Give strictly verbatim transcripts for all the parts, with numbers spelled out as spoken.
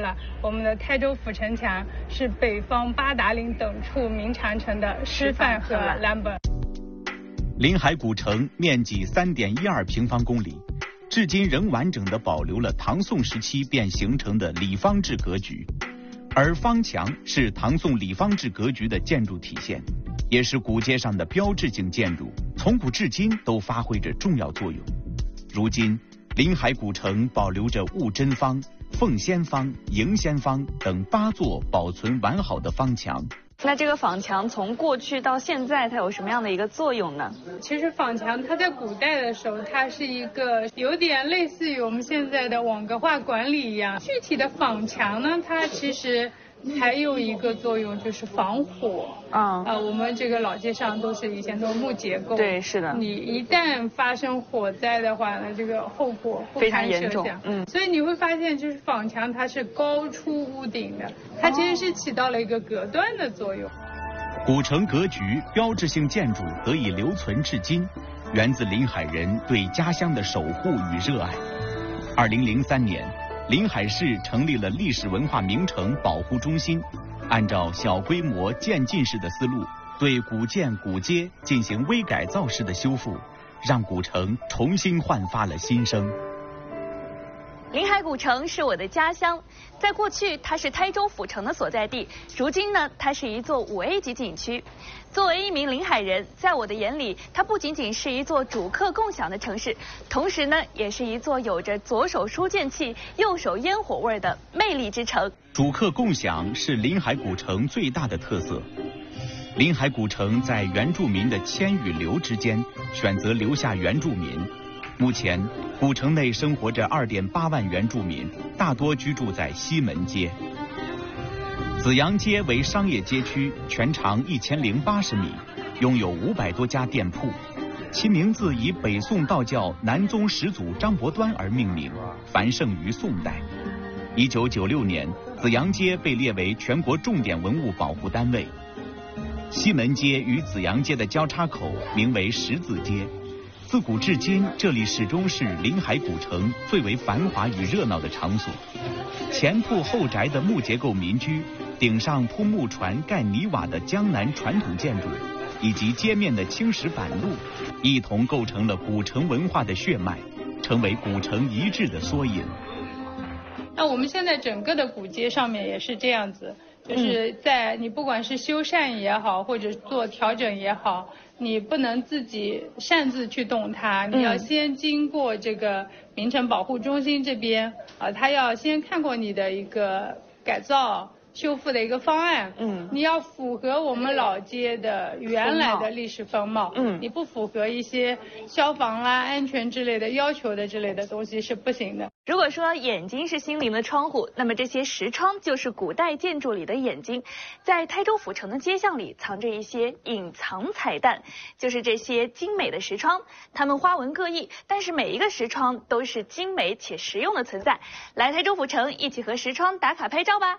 了，我们的台州府城墙是北方八达岭等处明长城的示范和蓝本。 临海古城面积三点一二平方公里，至今仍完整地保留了唐宋时期便形成的里方制格局，而方墙是唐宋里方制格局的建筑体现，也是古街上的标志性建筑，从古至今都发挥着重要作用。如今，临海古城保留着雾真方、凤仙方、迎仙方等八座保存完好的方墙。 那这个坊墙从过去到现在，它有什么样的一个作用呢？ 其实坊墙它在古代的时候，它是一个有点类似于我们现在的网格化管理一样。具体的坊墙呢，它其实还有一个作用就是防火。啊、呃，我们这个老街上都是以前都是木结构。 对，是的。 你一旦发生火灾的话呢，这个后果非常严重。 嗯，所以你会发现，就是坊墙它是高出屋顶的，它其实是起到了一个隔断的作用。 古城格局标志性建筑得以留存至今，源自临海人对家乡的守护与热爱。二零零三年，临海市成立了历史文化名城保护中心，按照小规模渐进式的思路，对古建古街进行微改造式的修复，让古城重新焕发了新生。 临海古城是我的家乡，在过去它是台州府城的所在地，如今呢，它是一座五 A 级景区。作为一名临海人，在我的眼里，它不仅仅是一座主客共享的城市，同时呢，也是一座有着左手书卷气、右手烟火味的魅力之城。 主客共享是临海古城最大的特色。临海古城在原住民的迁与留之间，选择留下原住民。目前，古城内生活着 二点八万原住民，大多居住在西门街。紫阳街为商业街区，全长一千零八十米，拥有五百多家店铺。其名字以北宋道教南宗始祖张伯端而命名，繁盛于宋代。一九九六年，紫阳街被列为全国重点文物保护单位。西门街与紫阳街的交叉口名为十字街。自古至今，这里始终是临海古城最为繁华与热闹的场所。前铺后宅的木结构民居，顶上铺木船盖泥瓦的江南传统建筑，以及街面的青石板路，一同构成了古城文化的血脉，成为古城遗志的缩影。 那我们现在整个的古街上面也是这样子，就是在你不管是修缮也好，或者做调整也好，你不能自己擅自去动它，你要先经过这个名城保护中心这边啊，他要先看过你的一个改造修复的一个方案，嗯，你要符合我们老街的原来的历史风貌，嗯，你不符合一些消防啦、安全之类的要求的之类的东西是不行的。 如果说眼睛是心灵的窗户，那么这些石窗就是古代建筑里的眼睛。在台州府城的街巷里藏着一些隐藏彩蛋，就是这些精美的石窗，它们花纹各异，但是每一个石窗都是精美且实用的存在。来台州府城，一起和石窗打卡拍照吧。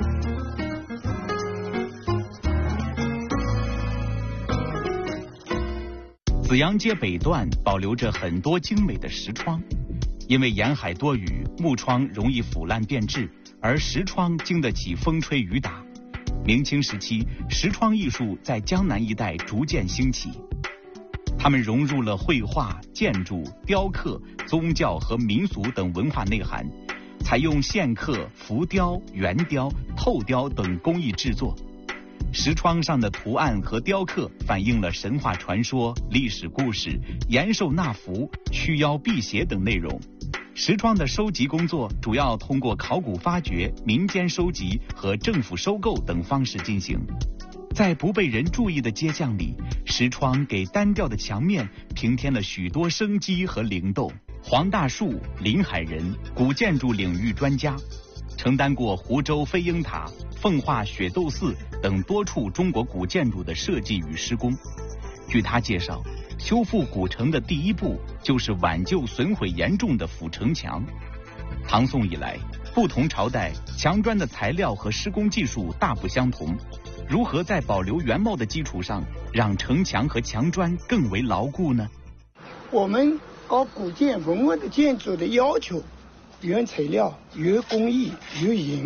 紫阳街北段保留着很多精美的石窗，因为沿海多雨，木窗容易腐烂变质，而石窗经得起风吹雨打。明清时期，石窗艺术在江南一带逐渐兴起，它们融入了绘画、建筑、雕刻、宗教和民俗等文化内涵，采用线刻、浮雕、圆雕、透雕等工艺制作。石窗上的图案和雕刻反映了神话传说、历史故事、延寿纳福、驱妖辟邪等内容。石窗的收集工作主要通过考古发掘、民间收集和政府收购等方式进行。在不被人注意的街巷里，石窗给单调的墙面平添了许多生机和灵动。黄大树，临海人，古建筑领域专家，承担过湖州飞鹰塔、奉化雪窦寺等多处中国古建筑的设计与施工。据他介绍，修复古城的第一步就是挽救损毁严重的府城墙。唐宋以来，不同朝代墙砖的材料和施工技术大不相同，如何在保留原貌的基础上，让城墙和墙砖更为牢固呢？ 我们搞古建文物的建筑的要求，原材料、原工艺、原营